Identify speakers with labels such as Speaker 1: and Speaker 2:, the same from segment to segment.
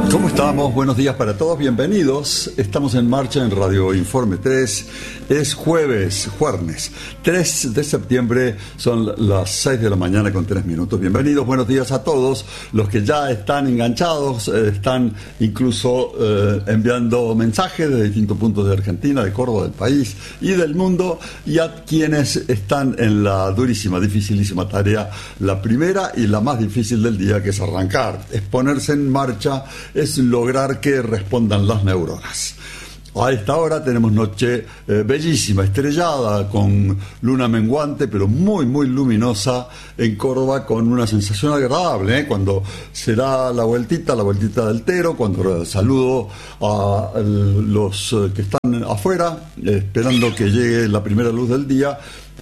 Speaker 1: ¿Cómo estamos? Buenos días para todos, bienvenidos. Estamos en marcha en Radio Informe 3. Es jueves 3 de septiembre, son las 6 de la mañana con 3 minutos. Bienvenidos, buenos días a todos. Los que ya están enganchados, están incluso enviando mensajes de distintos puntos de Argentina, de Córdoba, del país y del mundo. Y a quienes están en la durísima, dificilísima tarea, la primera y la más difícil del día, que es arrancar, es ponerse en marcha, es lograr que respondan las neuronas. A esta hora tenemos noche bellísima, estrellada, con luna menguante, pero muy, muy luminosa en Córdoba, con una sensación agradable, cuando se da la vueltita del Tero, cuando saludo a los que están afuera, esperando que llegue la primera luz del día,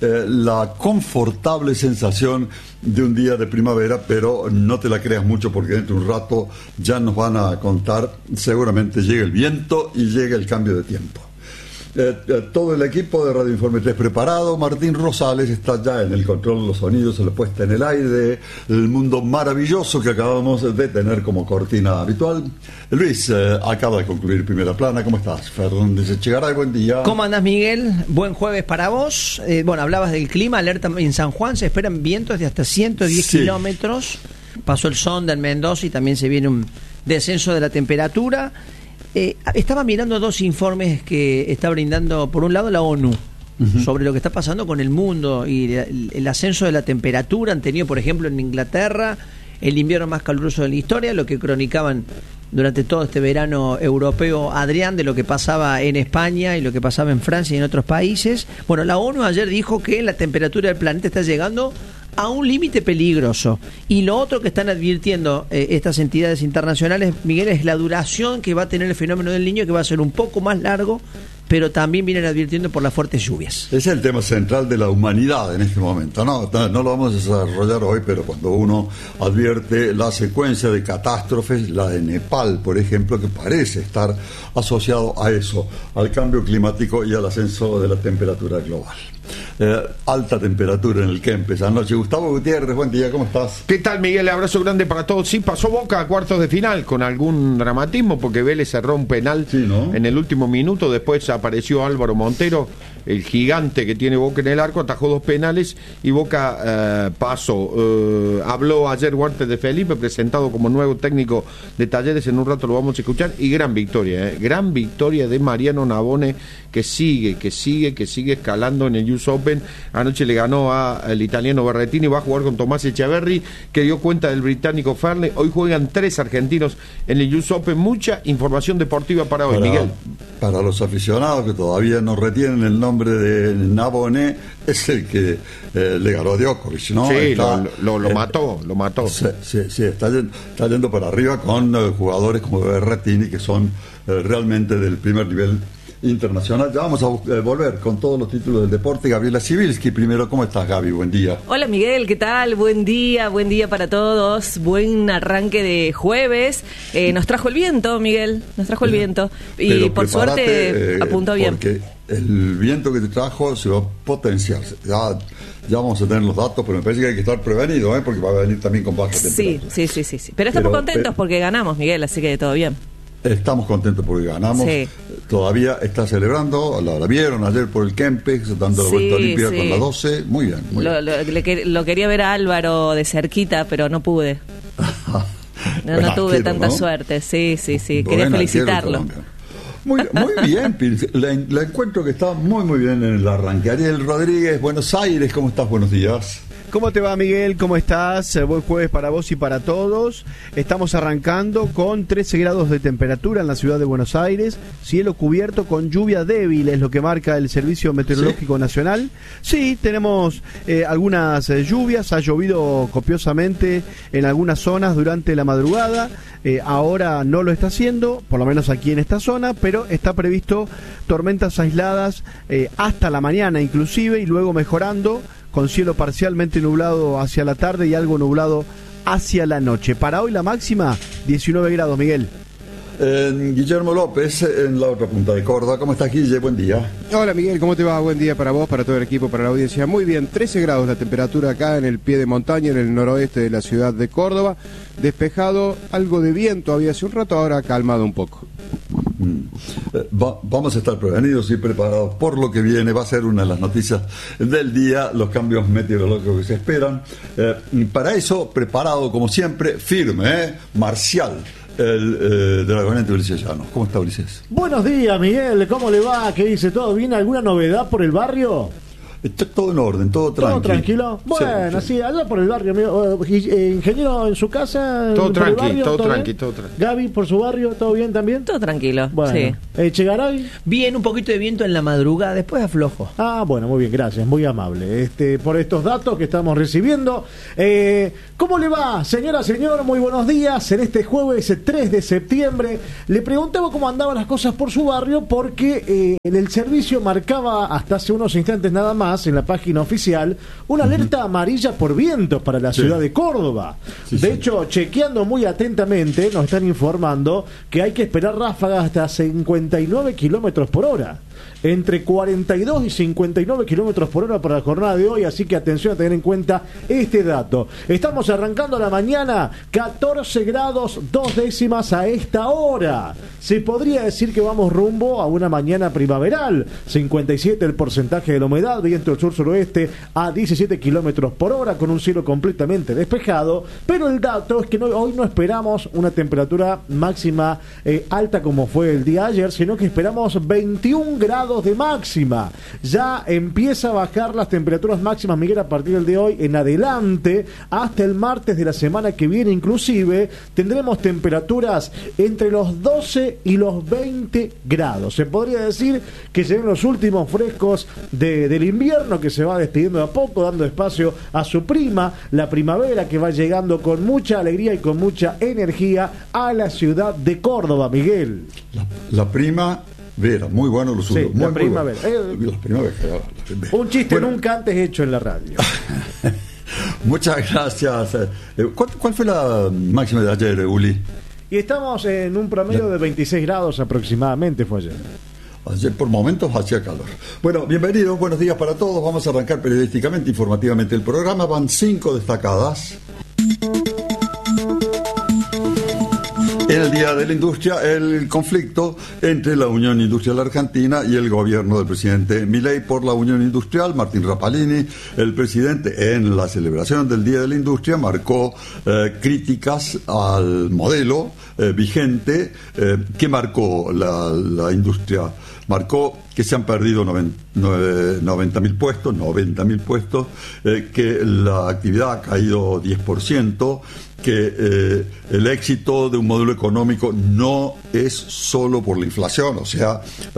Speaker 1: la confortable sensación de un día de primavera, pero no te la creas mucho porque dentro de un rato ya nos van a contar, seguramente llega el viento y llega el cambio de tiempo. Todo el equipo de Radio Informe 3 preparado. Martín Rosales está ya en el control de los sonidos, en la puesta en el aire, el mundo maravilloso que acabamos de tener como cortina habitual. Luis, acaba de concluir Primera Plana. ¿Cómo estás? Fernández Echegaray, buen día.
Speaker 2: ¿Cómo andás, Miguel? Buen jueves para vos. Bueno, hablabas del clima, alerta en San Juan, se esperan vientos de hasta 110 kilómetros. Pasó el sonda en Mendoza y también se viene un descenso de la temperatura. Estaba mirando dos informes que está brindando, por un lado, la ONU, sobre lo que está pasando con el mundo y el ascenso de la temperatura. Han tenido, por ejemplo, en Inglaterra el invierno más caluroso de la historia, lo que cronicaban durante todo este verano europeo, Adrián, de lo que pasaba en España y lo que pasaba en Francia y en otros países. Bueno, la ONU ayer dijo que la temperatura del planeta está llegando a un límite peligroso. Y lo otro que están advirtiendo estas entidades internacionales, Miguel, es la duración que va a tener el fenómeno del Niño, que va a ser un poco más largo, pero también vienen advirtiendo por las fuertes lluvias.
Speaker 1: Es el tema central de la humanidad en este momento. No lo vamos a desarrollar hoy, pero cuando uno advierte la secuencia de catástrofes, la de Nepal, por ejemplo, que parece estar asociado a eso, al cambio climático y al ascenso de la temperatura global. Alta temperatura en el Kempes anoche. Gustavo Gutiérrez, buen día, ¿cómo estás?
Speaker 3: ¿Qué tal, Miguel? Abrazo grande para todos. Sí, pasó Boca a cuartos de final con algún dramatismo porque Vélez cerró un penal, sí, ¿no?, en el último minuto. Después apareció Álvaro Montero, el gigante que tiene Boca en el arco, atajó 2 penales y Boca pasó. Habló ayer Huerta de Felipe, presentado como nuevo técnico de Talleres. En un rato lo vamos a escuchar. Y gran victoria de Mariano Navone, que sigue escalando en el US Open. Anoche le ganó al italiano Berrettini, va a jugar con Tomás Echeverry, que dio cuenta del británico Ferle. Hoy juegan 3 argentinos en el US Open. Mucha información deportiva para hoy, Miguel.
Speaker 1: Para los aficionados que todavía no retienen el nombre de Navone, es el que le ganó a Djokovic, ¿no?
Speaker 3: Sí, lo mató.
Speaker 1: Sí, está yendo para arriba con jugadores como Berrettini, que son realmente del primer nivel internacional. Ya vamos a volver con todos los títulos del deporte. Gabriela Sibilski primero. ¿Cómo estás, Gaby? Buen día.
Speaker 4: Hola, Miguel, ¿qué tal? Buen día para todos. Buen arranque de jueves. Nos trajo el viento, Miguel, y pero por suerte apuntó bien.
Speaker 1: Porque el viento que te trajo se va a potenciar. Ya vamos a tener los datos, pero me parece que hay que estar prevenido, porque va a venir también con baja temperatura.
Speaker 4: Sí. Pero estamos contentos porque ganamos, Miguel, así que todo bien.
Speaker 1: Estamos contentos porque ganamos. Sí. Todavía está celebrando, la vieron ayer por el Kempes, dando la vuelta olímpica con la 12. Muy bien.
Speaker 4: Lo quería ver a Álvaro de cerquita, pero no pude. No tuve tanta suerte. Sí. Quería felicitarlo.
Speaker 1: Muy bien, la encuentro que está muy bien en el arranque. Ariel Rodríguez, Buenos Aires, ¿cómo estás? Buenos días.
Speaker 5: ¿Cómo te va, Miguel? ¿Cómo estás? Buen jueves para vos y para todos. Estamos arrancando con 13 grados de temperatura en la ciudad de Buenos Aires. Cielo cubierto con lluvia débil, es lo que marca el Servicio Meteorológico Nacional. Sí, tenemos algunas lluvias. Ha llovido copiosamente en algunas zonas durante la madrugada. Ahora no lo está haciendo, por lo menos aquí en esta zona, pero está previsto tormentas aisladas hasta la mañana inclusive, y luego mejorando, con cielo parcialmente nublado hacia la tarde y algo nublado hacia la noche. Para hoy la máxima, 19 grados, Miguel.
Speaker 1: Guillermo López en la otra punta de Córdoba. ¿Cómo estás, Guille? Buen día.
Speaker 6: Hola, Miguel, ¿cómo te va? Buen día para vos, para todo el equipo, para la audiencia. Muy bien, 13 grados la temperatura acá en el pie de montaña, en el noroeste de la ciudad de Córdoba. Despejado, algo de viento había hace un rato, ahora ha calmado un poco.
Speaker 1: Vamos a estar prevenidos y preparados por lo que viene. Va a ser una de las noticias del día, los cambios meteorológicos que se esperan. Para eso, preparado como siempre, firme, marcial, el dragonete Ulises Llano. ¿Cómo está, Ulises?
Speaker 7: Buenos días, Miguel. ¿Cómo le va? ¿Qué dice? ¿Todo bien? ¿Alguna novedad por el barrio?
Speaker 1: Está todo en orden, todo tranquilo.
Speaker 7: ¿Todo tranquilo? Bueno, sí, allá por el barrio, amigo. Ingeniero en su casa.
Speaker 3: Todo tranqui,
Speaker 7: barrio,
Speaker 3: todo
Speaker 7: tranqui. Gaby, por su barrio, ¿todo bien también?
Speaker 4: Todo tranquilo,
Speaker 7: bueno.
Speaker 4: sí.
Speaker 7: Chegaray.
Speaker 2: Bien, un poquito de viento en la madrugada, después aflojo.
Speaker 7: Ah, bueno, muy bien, gracias, muy amable por estos datos que estamos recibiendo. ¿Cómo le va, señora, señor? Muy buenos días. En este jueves 3 de septiembre le preguntaba cómo andaban las cosas por su barrio porque el servicio marcaba hasta hace unos instantes nada más en la página oficial una alerta amarilla por vientos para la ciudad de Córdoba. De hecho, chequeando muy atentamente, nos están informando que hay que esperar ráfagas hasta 59 kilómetros por hora. Entre 42 y 59 kilómetros por hora para la jornada de hoy, así que atención a tener en cuenta este dato. Estamos arrancando la mañana, 14 grados 2 décimas a esta hora. Se podría decir que vamos rumbo a una mañana primaveral. 57 el porcentaje de la humedad, viento del sur-suroeste a 17 kilómetros por hora, con un cielo completamente despejado. Pero el dato es que hoy no esperamos una temperatura máxima alta como fue el día ayer, sino que esperamos 21 grados de máxima. Ya empieza a bajar las temperaturas máximas, Miguel, a partir del de hoy en adelante hasta el martes de la semana que viene. Inclusive tendremos temperaturas entre los 12 y los 20 grados. Se podría decir que serán los últimos frescos del invierno, que se va despidiendo de a poco, dando espacio a su prima, la primavera, que va llegando con mucha alegría y con mucha energía a la ciudad de Córdoba, Miguel.
Speaker 1: La prima Vera, muy bueno lo suyo.
Speaker 7: Sí, la primavera.
Speaker 1: Las primaveras.
Speaker 7: Un chiste nunca antes hecho en la radio.
Speaker 1: Muchas gracias. ¿Cuál fue la máxima de ayer, Uli?
Speaker 7: Y estamos en un promedio de 26 grados aproximadamente, fue ayer.
Speaker 1: Ayer por momentos hacía calor. Bueno, bienvenidos, buenos días para todos. Vamos a arrancar periodísticamente, informativamente el programa. Van 5 destacadas. En el Día de la Industria, el conflicto entre la Unión Industrial Argentina y el gobierno del presidente Milei por la Unión Industrial. Martín Rapalini, el presidente, en la celebración del Día de la Industria, marcó críticas al modelo vigente que marcó la industria. Marcó que se han perdido 90.000 puestos, que la actividad ha caído 10%, que el éxito de un modelo económico no es solo por la inflación, o sea,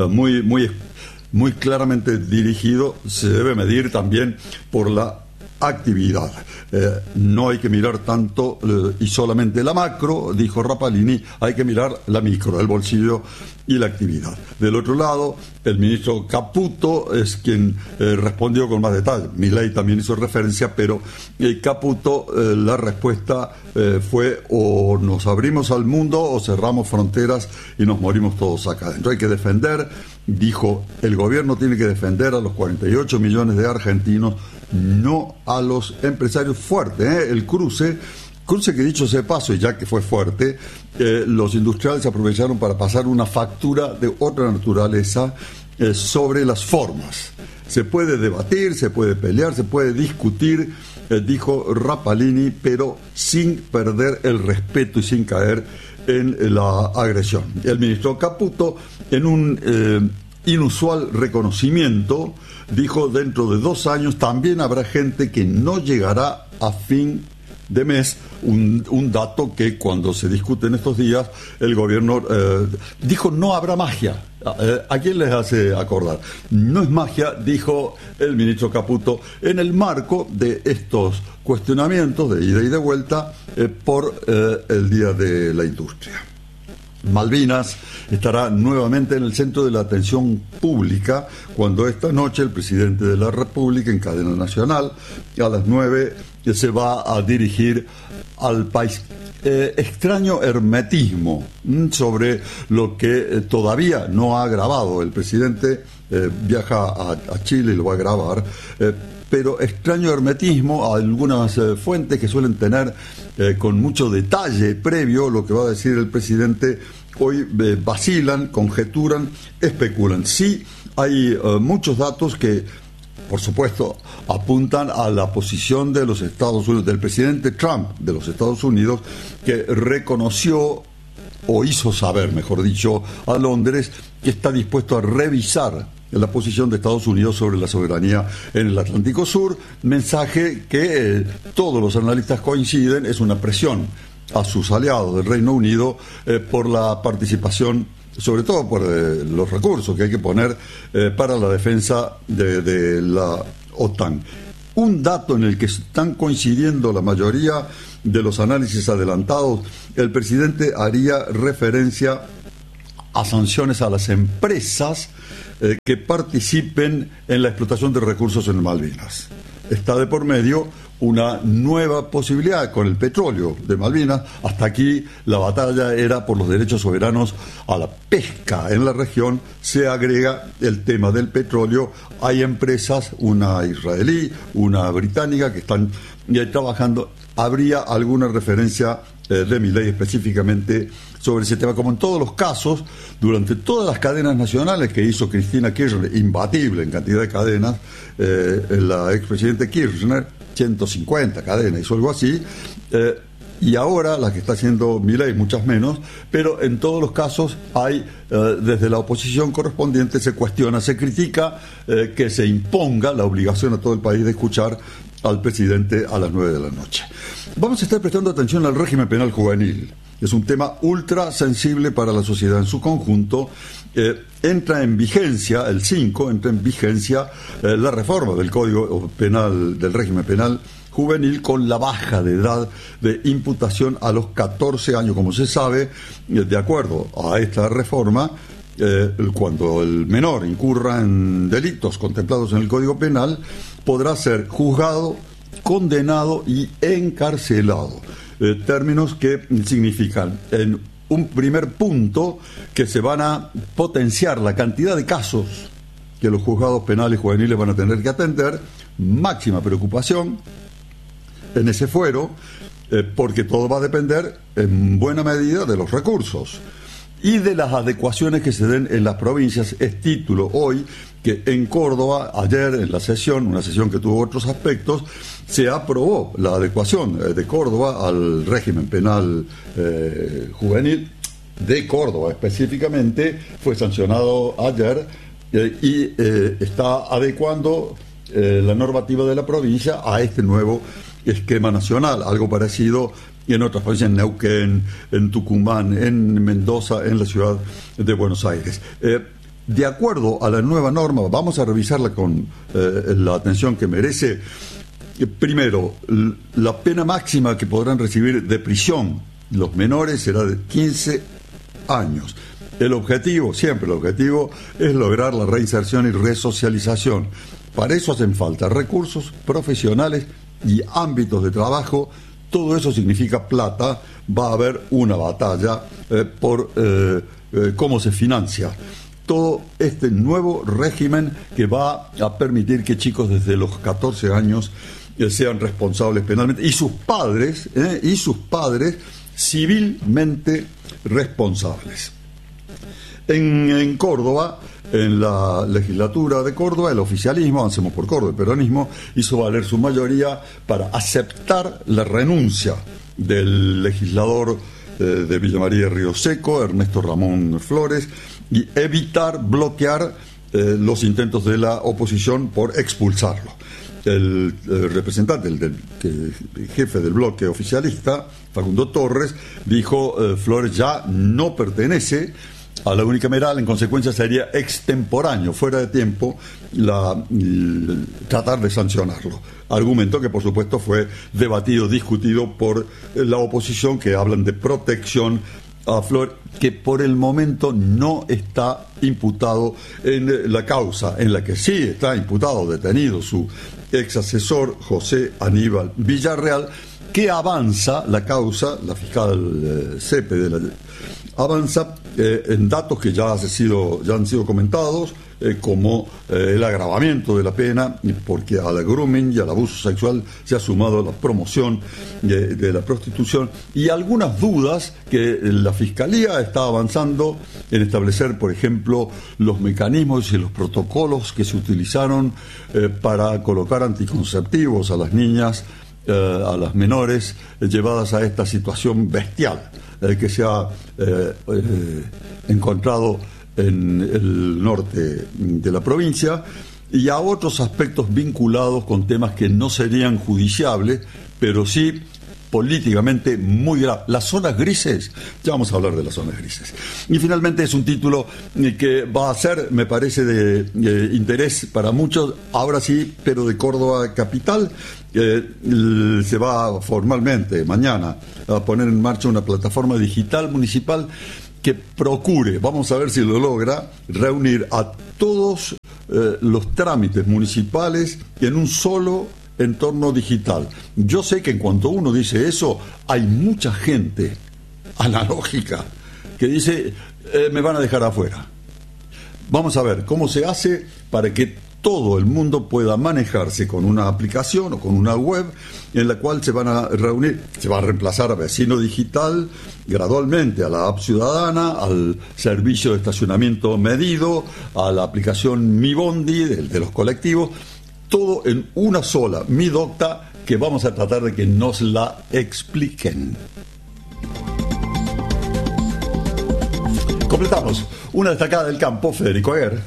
Speaker 1: muy claramente dirigido, se debe medir también por la actividad. No hay que mirar tanto y solamente la macro, dijo Rapalini, hay que mirar la micro, el bolsillo y la actividad. Del otro lado, el ministro Caputo es quien respondió con más detalle. Milei también hizo referencia, pero Caputo, la respuesta fue: o nos abrimos al mundo o cerramos fronteras y nos morimos todos acá adentro. Hay que defender, dijo, el gobierno tiene que defender a los 48 millones de argentinos, no a los empresarios fuertes. El cruce que, dicho sea de paso, y ya que fue fuerte, los industriales aprovecharon para pasar una factura de otra naturaleza sobre las formas. Se puede debatir, se puede pelear, se puede discutir, dijo Rapalini, pero sin perder el respeto y sin caer en la agresión. El ministro Caputo, en un inusual reconocimiento, dijo: dentro de 2 años también habrá gente que no llegará a fin de mes, un dato que cuando se discute en estos días el gobierno dijo: no habrá magia. ¿A quién les hace acordar? No es magia, dijo el ministro Caputo, en el marco de estos cuestionamientos de ida y de vuelta por el Día de la Industria. Malvinas estará nuevamente en el centro de la atención pública cuando esta noche el presidente de la República, en cadena nacional, a las 9 se va a dirigir al país. extraño hermetismo sobre lo que todavía no ha grabado. El presidente viaja a Chile y lo va a grabar, pero extraño hermetismo a algunas fuentes que suelen tener con mucho detalle previo lo que va a decir el presidente. Hoy vacilan, conjeturan, especulan. Sí, hay muchos datos que, por supuesto, apuntan a la posición de los Estados Unidos, del presidente Trump de los Estados Unidos, que reconoció, o hizo saber, mejor dicho, a Londres, que está dispuesto a revisar la posición de Estados Unidos sobre la soberanía en el Atlántico Sur, mensaje que todos los analistas coinciden, es una presión a sus aliados del Reino Unido por la participación, sobre todo por los recursos que hay que poner para la defensa de la OTAN. Un dato en el que están coincidiendo la mayoría de los análisis adelantados, el presidente haría referencia a sanciones a las empresas que participen en la explotación de recursos en Malvinas. Está de por medio una nueva posibilidad con el petróleo de Malvinas. Hasta aquí la batalla era por los derechos soberanos a la pesca en la región. Se agrega el tema del petróleo. Hay empresas, una israelí, una británica, que están trabajando. Habría alguna referencia de Milei específicamente sobre ese tema, como en todos los casos, durante todas las cadenas nacionales que hizo Cristina Kirchner, imbatible en cantidad de cadenas, la expresidente Kirchner, 150 cadenas, hizo algo así, y ahora la que está haciendo Milei, muchas menos, pero en todos los casos hay, desde la oposición correspondiente, se cuestiona, se critica que se imponga la obligación a todo el país de escuchar al presidente a las 9 de la noche. Vamos a estar prestando atención al régimen penal juvenil. Es un tema ultra sensible para la sociedad en su conjunto. Entra en vigencia, el 5, entra en vigencia la reforma del Código Penal, del régimen penal juvenil, con la baja de edad de imputación a los 14 años. Como se sabe, de acuerdo a esta reforma, cuando el menor incurra en delitos contemplados en el Código Penal, podrá ser juzgado, condenado y encarcelado. Términos que significan, en un primer punto, que se van a potenciar la cantidad de casos que los juzgados penales juveniles van a tener que atender. Máxima preocupación en ese fuero, porque todo va a depender en buena medida de los recursos y de las adecuaciones que se den en las provincias. Es título hoy que en Córdoba, ayer en la sesión, una sesión que tuvo otros aspectos, se aprobó la adecuación de Córdoba al régimen penal juvenil de Córdoba específicamente. Fue sancionado ayer y está adecuando la normativa de la provincia a este nuevo esquema nacional. Algo parecido en otras provincias, en Neuquén, en Tucumán, en Mendoza, en la ciudad de Buenos Aires. De acuerdo a la nueva norma, vamos a revisarla con la atención que merece. Primero, la pena máxima que podrán recibir de prisión los menores será de 15 años. El objetivo, siempre el objetivo, es lograr la reinserción y resocialización. Para eso hacen falta recursos profesionales y ámbitos de trabajo. Todo eso significa plata. Va a haber una batalla por cómo se financia todo este nuevo régimen que va a permitir que chicos desde los 14 años sean responsables penalmente y sus padres civilmente responsables. En Córdoba, en la legislatura de Córdoba, el oficialismo, Avancemos por Córdoba, el peronismo, hizo valer su mayoría para aceptar la renuncia del legislador de Villa María Río Seco, Ernesto Ramón Flores, y evitar bloquear los intentos de la oposición por expulsarlo. El representante, el jefe del bloque oficialista, Facundo Torres, dijo Flores ya no pertenece a la unicameral, en consecuencia sería extemporáneo, fuera de tiempo, tratar de sancionarlo. Argumento que por supuesto fue debatido, discutido por la oposición, que hablan de protección a Flores, que por el momento no está imputado en la causa, en la que sí está imputado, detenido, su ex asesor José Aníbal Villarreal, que avanza la causa, la fiscal Cepeda avanza en datos que ya han sido comentados, como el agravamiento de la pena, porque al grooming y al abuso sexual se ha sumado la promoción de la prostitución, y algunas dudas que la Fiscalía está avanzando en establecer, por ejemplo, los mecanismos y los protocolos que se utilizaron para colocar anticonceptivos a las niñas, a las menores, llevadas a esta situación bestial que se ha encontrado en el norte de la provincia, y a otros aspectos vinculados con temas que no serían judiciables, pero sí políticamente muy grave. Las zonas grises, ya vamos a hablar de las zonas grises. Y finalmente es un título que va a ser, me parece, de interés para muchos, ahora sí, pero de Córdoba capital. Se va formalmente mañana a poner en marcha una plataforma digital municipal que procure, vamos a ver si lo logra, reunir a todos los trámites municipales en un solo entorno digital. Yo sé que en cuanto uno dice eso, hay mucha gente analógica que dice, me van a dejar afuera. Vamos a ver cómo se hace para que todo el mundo pueda manejarse con una aplicación o con una web en la cual se van a reunir, se va a reemplazar a Vecino Digital gradualmente, a la app ciudadana, al servicio de estacionamiento medido, a la aplicación Mi Bondi de los colectivos, todo en una sola, Mi Docta, que vamos a tratar de que nos la expliquen. Completamos una destacada del campo, Federico Aguer.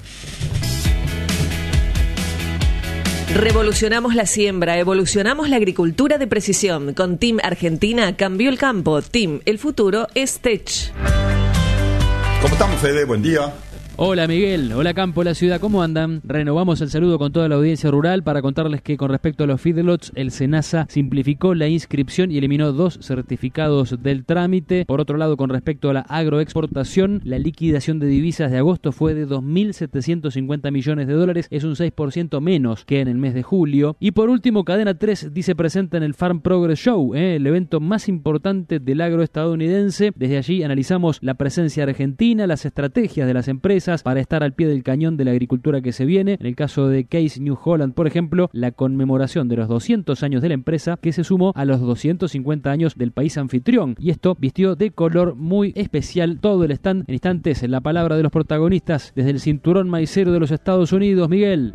Speaker 4: Revolucionamos la siembra, evolucionamos la agricultura de precisión. Con Team Argentina cambió el campo. Team, el futuro es Tech.
Speaker 1: ¿Cómo estamos, Fede? Buen día.
Speaker 8: Hola Miguel, hola Campo, la ciudad, ¿cómo andan? Renovamos el saludo con toda la audiencia rural para contarles que con respecto a los feedlots, el SENASA simplificó la inscripción y eliminó 2 certificados del trámite. Por otro lado, con respecto a la agroexportación, la liquidación de divisas de agosto fue de 2.750 millones de dólares, es un 6% menos que en el mes de julio. Y por último, Cadena 3 dice presenta en el Farm Progress Show, el evento más importante del agro estadounidense. Desde allí analizamos la presencia argentina, las estrategias de las empresas para estar al pie del cañón de la agricultura que se viene. En el caso de Case New Holland, por ejemplo, la conmemoración de los 200 años de la empresa, que se sumó a los 250 años del país anfitrión, y esto vistió de color muy especial todo el stand. En instantes, la palabra de los protagonistas desde el cinturón maicero de los Estados Unidos. Miguel.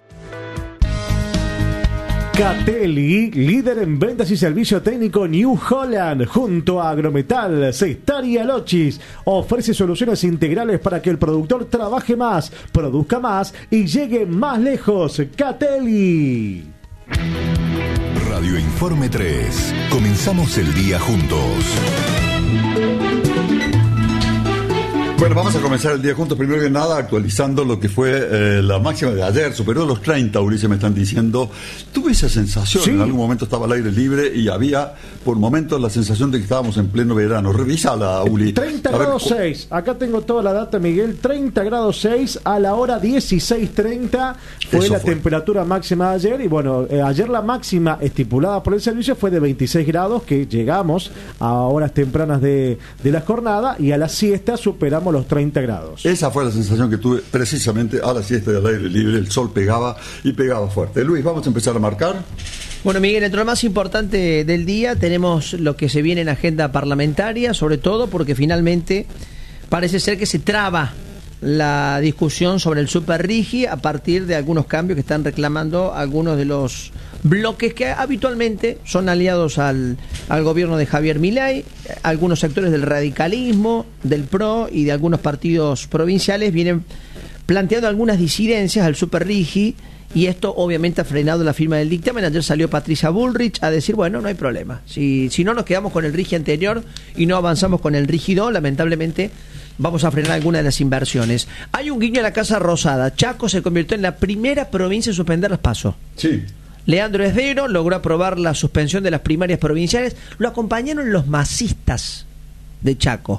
Speaker 7: Catelli, líder en ventas y servicio técnico New Holland, junto a Agrometal, Sestar y Alochis, ofrece soluciones integrales para que el productor trabaje más, produzca más y llegue más lejos. Catelli.
Speaker 9: Radio Informe 3. Comenzamos el día juntos.
Speaker 1: Bueno, vamos a comenzar el día juntos, primero que nada actualizando lo que fue la máxima de ayer, superó los 30, Ulises, me están diciendo. Tuve esa sensación, ¿sí? En algún momento estaba al aire libre y había por momentos la sensación de que estábamos en pleno verano. Revísala, Uli.
Speaker 7: 30 grados 6, acá tengo toda la data, Miguel, 30 grados 6 a la hora 16:30 fue la temperatura máxima de ayer, y bueno, ayer la máxima estipulada por el servicio fue de 26 grados, que llegamos a horas tempranas de la jornada, y a la siesta superamos los 30 grados.
Speaker 1: Esa fue la sensación que tuve precisamente a la siesta del aire libre. El sol pegaba y pegaba fuerte. Luis, vamos a empezar a marcar.
Speaker 2: Bueno, Miguel, entre lo más importante del día tenemos lo que se viene en agenda parlamentaria, sobre todo porque finalmente parece ser que se traba la discusión sobre el Super Rigi a partir de algunos cambios que están reclamando algunos de los bloques que habitualmente son aliados al gobierno de Javier Milei. Algunos sectores del radicalismo, del PRO y de algunos partidos provinciales vienen planteando algunas disidencias al Super Rigi, y esto obviamente ha frenado la firma del dictamen. Ayer salió Patricia Bullrich a decir, bueno, no hay problema, si no nos quedamos con el Rigi anterior y no avanzamos con el Rigi 2, lamentablemente vamos a frenar algunas de las inversiones. Hay un guiño a la Casa Rosada. Chaco se convirtió en la primera provincia en suspender las PASO.
Speaker 1: Sí.
Speaker 2: Leandro Esdero logró aprobar la suspensión de las primarias provinciales. Lo acompañaron los masistas de Chaco.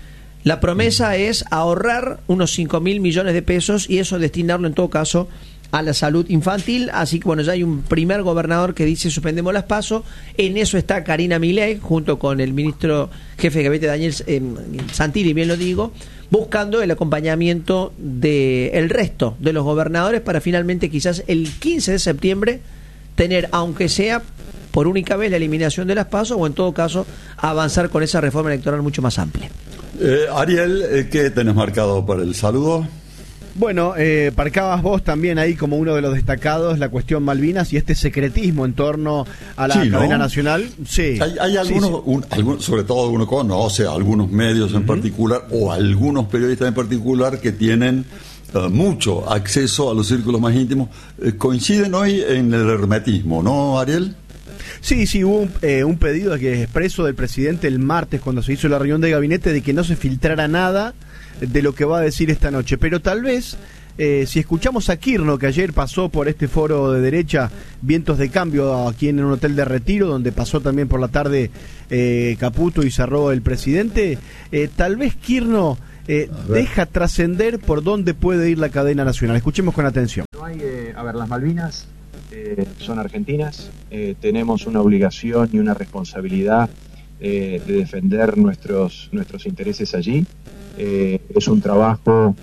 Speaker 2: La promesa es ahorrar unos 5.000 millones de pesos y eso destinarlo en todo caso a la salud infantil, así que bueno, ya hay un primer gobernador que dice suspendemos las PASO. En eso está Karina Milei junto con el ministro jefe de gabinete Daniel Santilli, bien lo digo, buscando el acompañamiento del resto de los gobernadores para finalmente quizás el 15 de septiembre tener, aunque sea por única vez, la eliminación de las PASO, o en todo caso avanzar con esa reforma electoral mucho más amplia.
Speaker 1: Ariel, ¿qué tenés marcado para el saludo?
Speaker 5: Bueno, marcabas vos también ahí como uno de los destacados la cuestión Malvinas y este secretismo en torno a la cadena nacional. Sí.
Speaker 1: Hay algunos, sí. Sobre todo uno conoce algunos medios en particular o algunos periodistas en particular que tienen mucho acceso a los círculos más íntimos. Coinciden hoy en el hermetismo, ¿no, Ariel?
Speaker 5: Sí, hubo un pedido expreso del presidente el martes cuando se hizo la reunión de gabinete de que no se filtrara nada de lo que va a decir esta noche, pero tal vez si escuchamos a Kirchner, que ayer pasó por este foro de derecha Vientos de Cambio aquí en un hotel de Retiro, donde pasó también por la tarde Caputo y cerró el presidente, tal vez Kirchner deja trascender por dónde puede ir la cadena nacional. Escuchemos con atención.
Speaker 10: No hay, las Malvinas son argentinas, tenemos una obligación y una responsabilidad de defender nuestros intereses allí. Es un trabajo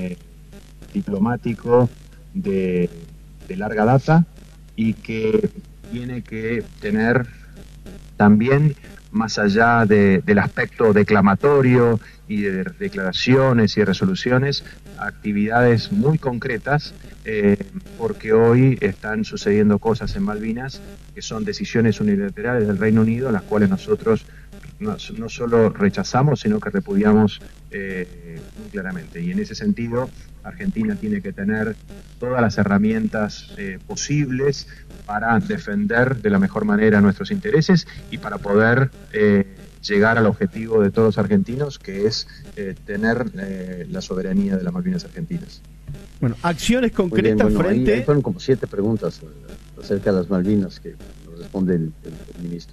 Speaker 10: diplomático de larga data y que tiene que tener también, más allá del aspecto declamatorio y de declaraciones y resoluciones, actividades muy concretas, porque hoy están sucediendo cosas en Malvinas que son decisiones unilaterales del Reino Unido, las cuales nosotros no solo rechazamos, sino que repudiamos muy claramente. Y en ese sentido, Argentina tiene que tener todas las herramientas posibles para defender de la mejor manera nuestros intereses y para poder llegar al objetivo de todos los argentinos, que es tener la soberanía de las Malvinas argentinas.
Speaker 5: Bueno, acciones concretas frente...
Speaker 11: Ahí fueron como 7 preguntas acerca de las Malvinas que nos responde el ministro.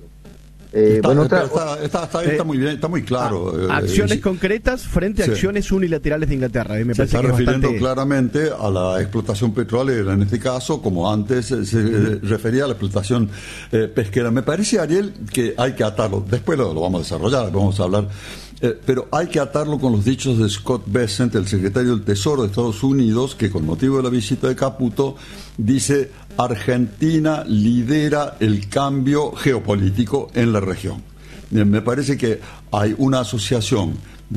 Speaker 1: Está muy bien, está muy claro.
Speaker 5: Acciones concretas frente a acciones unilaterales de Inglaterra. Me
Speaker 1: se está refiriendo
Speaker 5: bastante...
Speaker 1: claramente a la explotación petrolera, en este caso, como antes se refería a la explotación pesquera. Me parece, Ariel, que hay que atarlo. Después lo vamos a desarrollar, vamos a hablar. Pero hay que atarlo con los dichos de Scott Bessent, el secretario del Tesoro de Estados Unidos, que con motivo de la visita de Caputo dice: Argentina lidera el cambio geopolítico en la región. Me parece que hay una asociación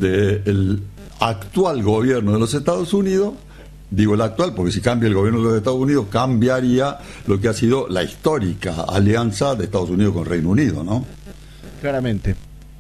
Speaker 1: del actual gobierno de los Estados Unidos, digo el actual porque si cambia el gobierno de los Estados Unidos cambiaría lo que ha sido la histórica alianza de Estados Unidos con Reino Unido, ¿no?
Speaker 5: Claramente.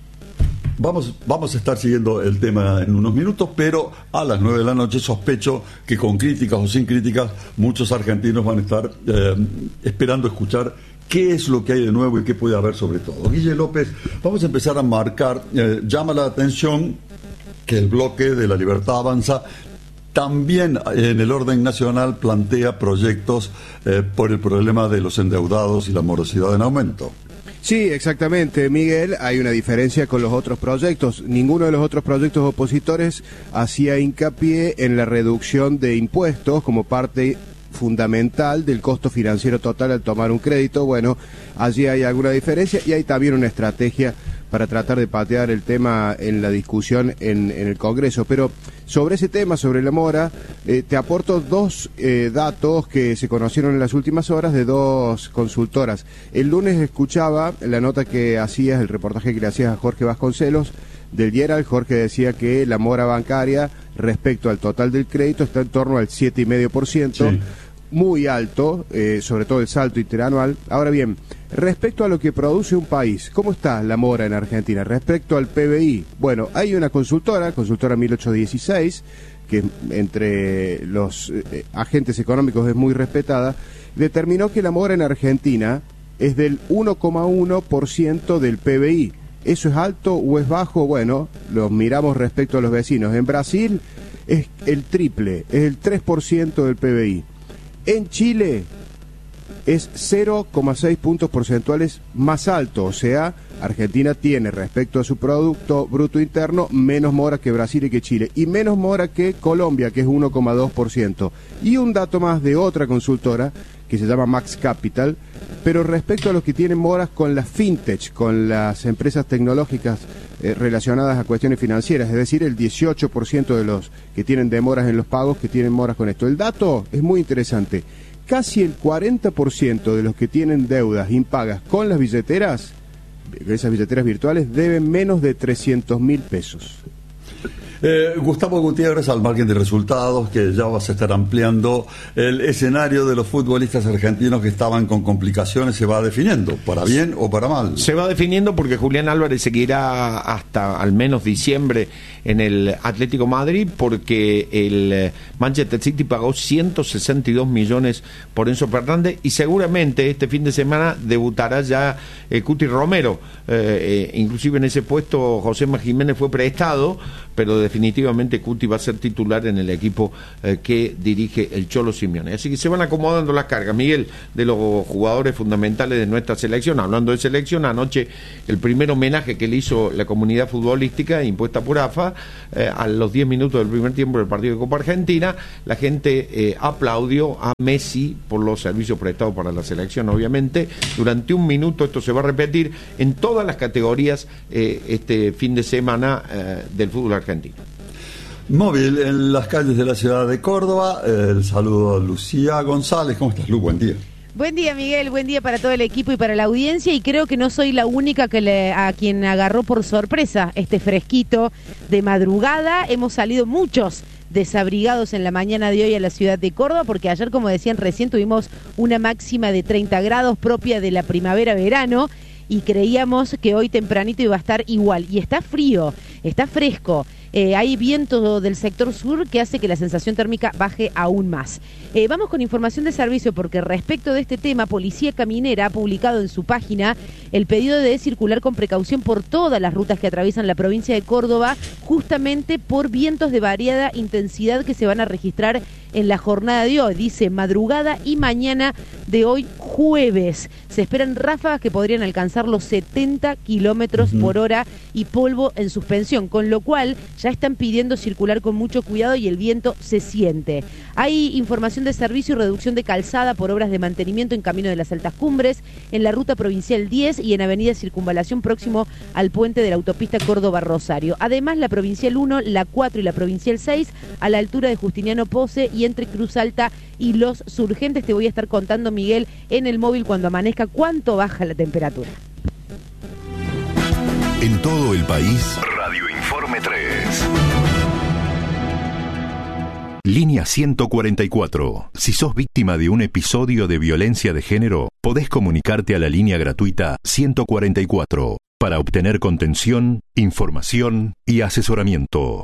Speaker 1: Vamos a estar siguiendo el tema en unos minutos, pero a las 9 de la noche sospecho que con críticas o sin críticas muchos argentinos van a estar esperando escuchar qué es lo que hay de nuevo y qué puede haber sobre todo. Guille López, vamos a empezar a marcar, llama la atención que el bloque de La Libertad Avanza también en el orden nacional plantea proyectos por el problema de los endeudados y la morosidad en aumento.
Speaker 6: Sí, exactamente, Miguel. Hay una diferencia con los otros proyectos. Ninguno de los otros proyectos opositores hacía hincapié en la reducción de impuestos como parte fundamental del costo financiero total al tomar un crédito. Bueno, allí hay alguna diferencia y hay también una estrategia para tratar de patear el tema en la discusión en el Congreso. Pero sobre ese tema, sobre la mora, te aporto 2 datos que se conocieron en las últimas horas de 2 consultoras. El lunes escuchaba la nota que hacías, el reportaje que le hacías a Jorge Vasconcelos del Gerald. Jorge decía que la mora bancaria respecto al total del crédito está en torno al 7,5%. Sí. Muy alto, sobre todo el salto interanual. Ahora bien, respecto a lo que produce un país, ¿cómo está la mora en Argentina? Respecto al PBI, bueno, hay una consultora 1816, que entre los agentes económicos es muy respetada, determinó que la mora en Argentina es del 1,1% del PBI. ¿Eso es alto o es bajo? Bueno, los miramos respecto a los vecinos. En Brasil es el triple, es el 3% del PBI. En Chile, es 0,6 puntos porcentuales más alto, o sea, Argentina tiene respecto a su Producto Bruto Interno menos mora que Brasil y que Chile, y menos mora que Colombia, que es 1,2%. Y un dato más de otra consultora, que se llama Max Capital, pero respecto a los que tienen moras con las fintech, con las empresas tecnológicas relacionadas a cuestiones financieras, es decir, el 18% de los que tienen demoras en los pagos, que tienen moras con esto. El dato es muy interesante. Casi el 40% de los que tienen deudas impagas con las billeteras, esas billeteras virtuales, deben menos de 300.000 pesos.
Speaker 1: Gustavo Gutiérrez, al margen de resultados, que ya vas a estar ampliando, el escenario de los futbolistas argentinos que estaban con complicaciones se va definiendo, para bien o para mal.
Speaker 3: Se va definiendo porque Julián Álvarez seguirá hasta al menos diciembre en el Atlético Madrid, porque el Manchester City pagó 162 millones por Enzo Fernández, y seguramente este fin de semana debutará ya Cuti Romero. Inclusive en ese puesto José Jiménez fue prestado, pero definitivamente Cuti va a ser titular en el equipo que dirige el Cholo Simeone. Así que se van acomodando las cargas, Miguel, de los jugadores fundamentales de nuestra selección. Hablando de selección, anoche el primer homenaje que le hizo la comunidad futbolística impuesta por AFA, a los 10 minutos del primer tiempo del partido de Copa Argentina, la gente aplaudió a Messi por los servicios prestados para la selección. Obviamente, durante un minuto esto se va a repetir en todas las categorías este fin de semana del fútbol argentino.
Speaker 1: Móvil en las calles de la ciudad de Córdoba. El saludo a Lucía González. ¿Cómo estás, Lu? Buen día.
Speaker 12: Buen día, Miguel, buen día para todo el equipo y para la audiencia, y creo que no soy la única a quien agarró por sorpresa este fresquito de madrugada. Hemos salido muchos desabrigados en la mañana de hoy a la ciudad de Córdoba, porque ayer, como decían recién, tuvimos una máxima de 30 grados propia de la primavera-verano, y creíamos que hoy tempranito iba a estar igual. Y está frío, está fresco. Hay viento del sector sur que hace que la sensación térmica baje aún más. Vamos con información de servicio, porque respecto de este tema, Policía Caminera ha publicado en su página el pedido de circular con precaución por todas las rutas que atraviesan la provincia de Córdoba, justamente por vientos de variada intensidad que se van a registrar en la jornada de hoy. Dice madrugada y mañana de hoy jueves. Se esperan ráfagas que podrían alcanzar los 70 kilómetros por hora y polvo en suspensión, con lo cual ya están pidiendo circular con mucho cuidado y el viento se siente. Hay información de servicio y reducción de calzada por obras de mantenimiento en Camino de las Altas Cumbres, en la ruta provincial 10 y en Avenida Circunvalación próximo al puente de la autopista Córdoba-Rosario. Además, la provincial 1, la 4 y la provincial 6 a la altura de Justiniano Pose y entre Cruz Alta y Los Surgentes. Te voy a estar contando, Miguel, en el móvil cuando amanezca cuánto baja la temperatura.
Speaker 9: En todo el país, Radio Informe 3. Línea 144. Si sos víctima de un episodio de violencia de género, podés comunicarte a la línea gratuita 144 para obtener contención, información y asesoramiento.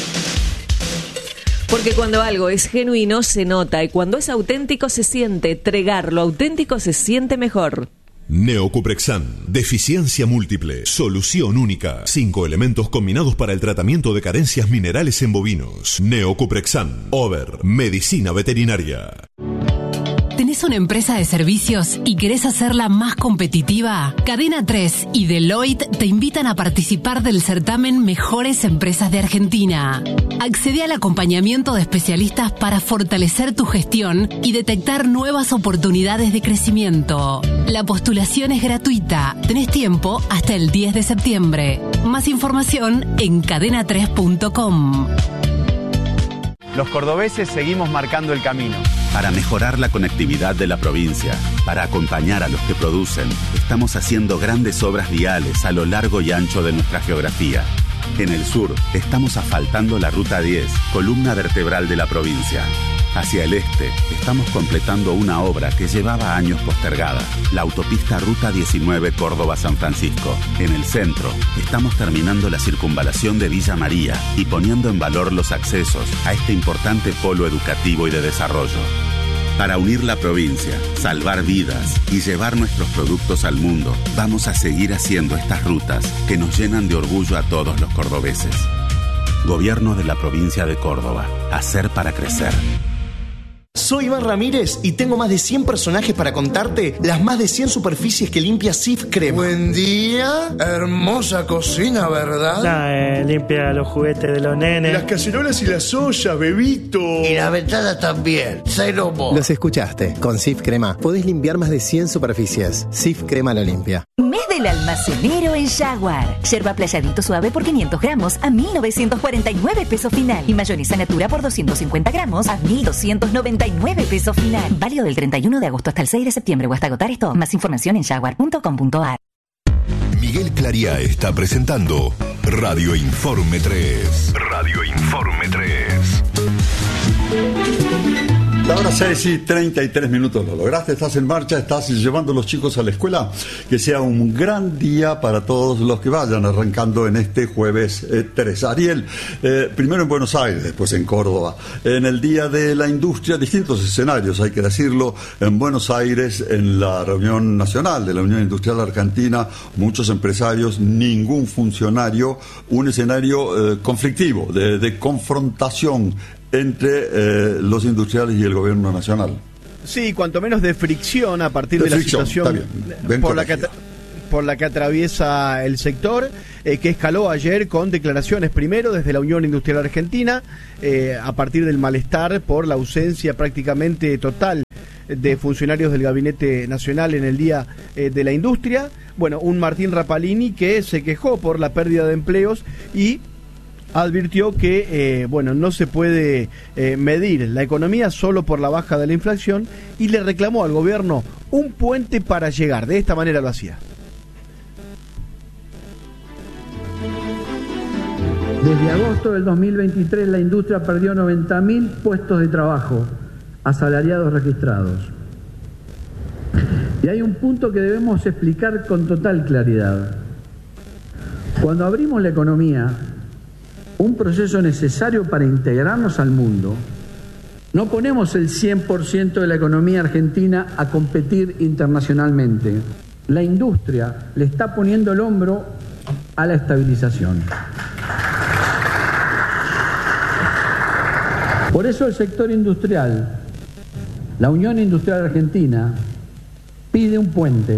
Speaker 4: Porque cuando algo es genuino se nota, y cuando es auténtico se siente. Tregar, lo auténtico se siente mejor.
Speaker 13: Neocuprexan, deficiencia múltiple, solución única. 5 elementos combinados para el tratamiento de carencias minerales en bovinos. Neocuprexan, Over, medicina veterinaria.
Speaker 14: ¿Tenés una empresa de servicios y querés hacerla más competitiva? Cadena 3 y Deloitte te invitan a participar del certamen Mejores Empresas de Argentina. Accede al acompañamiento de especialistas para fortalecer tu gestión y detectar nuevas oportunidades de crecimiento. La postulación es gratuita. Tenés tiempo hasta el 10 de septiembre. Más información en cadena3.com.
Speaker 15: Los cordobeses seguimos marcando el camino.
Speaker 16: Para mejorar la conectividad de la provincia, para acompañar a los que producen, estamos haciendo grandes obras viales a lo largo y ancho de nuestra geografía. En el sur, estamos asfaltando la Ruta 10, columna vertebral de la provincia. Hacia el este, estamos completando una obra que llevaba años postergada, la autopista Ruta 19 Córdoba-San Francisco. En el centro, estamos terminando la circunvalación de Villa María y poniendo en valor los accesos a este importante polo educativo y de desarrollo. Para unir la provincia, salvar vidas y llevar nuestros productos al mundo, vamos a seguir haciendo estas rutas que nos llenan de orgullo a todos los cordobeses. Gobierno de la provincia de Córdoba. Hacer para crecer.
Speaker 17: Soy Iván Ramírez y tengo más de 100 personajes para contarte las más de 100 superficies que limpia Cif Crema.
Speaker 18: Buen día, hermosa cocina, ¿verdad?
Speaker 19: Limpia los juguetes de los nenes.
Speaker 18: Las cacerolas y las ollas, bebito.
Speaker 19: Y
Speaker 18: la ventana también, cero mo.
Speaker 20: Los escuchaste. Con Cif Crema podés limpiar más de 100 superficies. Cif Crema lo limpia.
Speaker 21: Mes del almacenero en Jaguar. Yerba playadito suave por 500 gramos a 1.949 pesos final. Y mayonesa natura por 250 gramos a 1.299 pesos final. Válido del 31 de agosto hasta el 6 de septiembre o hasta agotar esto. Más información en jaguar.com.ar.
Speaker 13: Miguel Claría está presentando Radio Informe 3. Radio Informe 3.
Speaker 1: La hora 6:33. Lo lograste, estás en marcha, estás llevando a los chicos a la escuela. Que sea un gran día para todos los que vayan arrancando en este jueves 3. Ariel, primero en Buenos Aires, después en Córdoba. En el Día de la Industria, distintos escenarios, hay que decirlo. En Buenos Aires, en la reunión nacional de la Unión Industrial Argentina, muchos empresarios, ningún funcionario, un escenario conflictivo, de confrontación entre los industriales y el gobierno nacional.
Speaker 5: Sí, cuanto menos de fricción a partir de la situación por la que atraviesa el sector, que escaló ayer con declaraciones primero desde la Unión Industrial Argentina, a partir del malestar por la ausencia prácticamente total de funcionarios del Gabinete Nacional en el Día de la Industria. Bueno, un Martín Rapalini que se quejó por la pérdida de empleos y advirtió que no se puede medir la economía solo por la baja de la inflación y le reclamó al gobierno un puente para llegar. De esta manera lo hacía.
Speaker 22: Desde agosto del 2023 la industria perdió 90.000 puestos de trabajo asalariados registrados. Y hay un punto que debemos explicar con total claridad. Cuando abrimos la economía, un proceso necesario para integrarnos al mundo, no ponemos el 100% de la economía argentina a competir internacionalmente. La industria le está poniendo el hombro a la estabilización. Por eso el sector industrial, la Unión Industrial Argentina, pide un puente.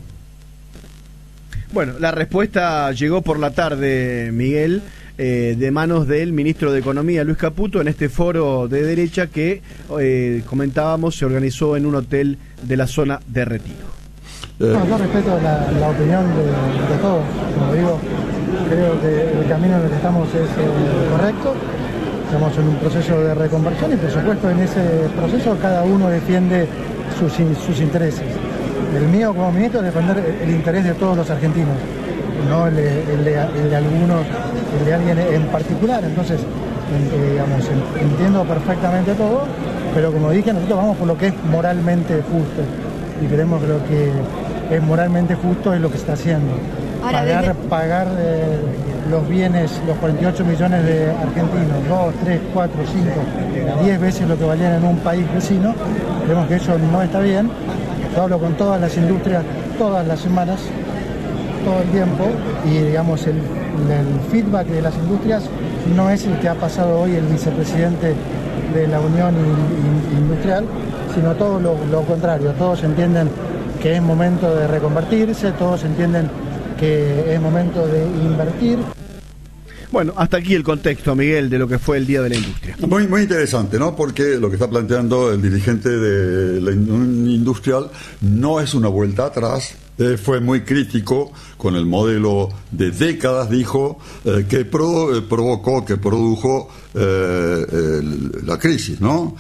Speaker 5: Bueno, la respuesta llegó por la tarde, Miguel, de manos del ministro de Economía, Luis Caputo, en este foro de derecha que comentábamos se organizó en un hotel de la zona de Retiro.
Speaker 23: Yo respeto la opinión de todos, como digo, creo que el camino en el que estamos es correcto, estamos en un proceso de reconversión y por supuesto en ese proceso cada uno defiende sus intereses. El mío como ministro es defender el interés de todos los argentinos, no el de algunos, el de alguien en particular. Entonces, entiendo perfectamente todo, pero como dije, nosotros vamos por lo que es moralmente justo y creemos que lo que es moralmente justo es lo que se está haciendo. Pagar los bienes, los 48 millones de argentinos, 2, 3, 4, 5, 10 veces lo que valían en un país vecino, creemos que eso no está bien. Yo hablo con todas las industrias todas las semanas, todo el tiempo, y digamos el feedback de las industrias no es el que ha pasado hoy el vicepresidente de la Unión Industrial, sino todo lo contrario. Todos entienden que es momento de reconvertirse, todos entienden que es momento de invertir.
Speaker 5: Bueno, hasta aquí el contexto, Miguel, de lo que fue el Día de la Industria.
Speaker 1: Muy, muy interesante, ¿no? Porque lo que está planteando el dirigente de la Industrial no es una vuelta atrás. Fue muy crítico con el modelo de décadas, dijo, que produjo la crisis, ¿no?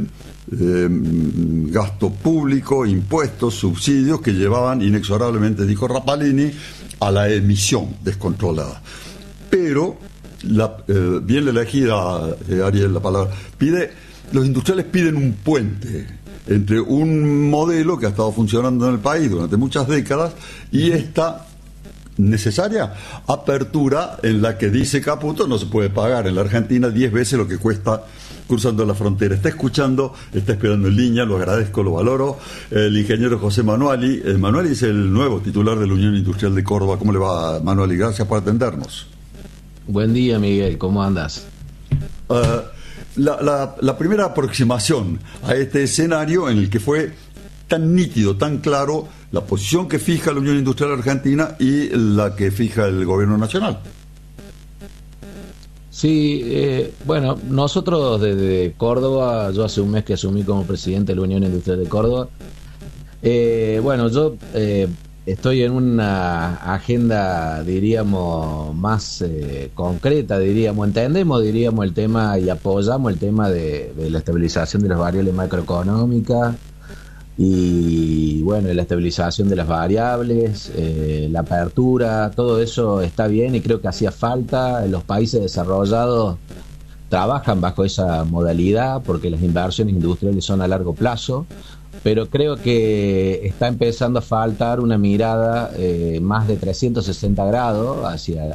Speaker 1: Gasto público, impuestos, subsidios que llevaban inexorablemente, dijo Rapalini, a la emisión descontrolada. Pero, bien elegida, Ariel, la palabra, los industriales piden un puente entre un modelo que ha estado funcionando en el país durante muchas décadas y esta necesaria apertura en la que dice Caputo no se puede pagar en la Argentina 10 veces lo que cuesta cruzando la frontera. Está escuchando, está esperando en línea, lo agradezco, lo valoro, el ingeniero José Manuali. Manuali es el nuevo titular de la Unión Industrial de Córdoba. ¿Cómo le va, Manuali? Gracias por atendernos.
Speaker 24: Buen día, Miguel, ¿cómo andas?
Speaker 1: la primera aproximación a este escenario en el que fue tan nítido, tan claro la posición que fija la Unión Industrial Argentina y la que fija el gobierno nacional.
Speaker 2: Sí, bueno, nosotros desde Córdoba, yo hace un mes que asumí como presidente de la Unión Industrial de Córdoba. Bueno, yo estoy en una agenda, diríamos, más concreta, diríamos, entendemos, diríamos, el tema y apoyamos el tema de la estabilización de las variables macroeconómicas y, bueno, la estabilización de las variables, la apertura, todo eso está bien y creo que hacía falta. Los países desarrollados trabajan bajo esa modalidad porque las inversiones industriales son a largo plazo. Pero creo que está empezando a faltar una mirada más de 360 grados hacia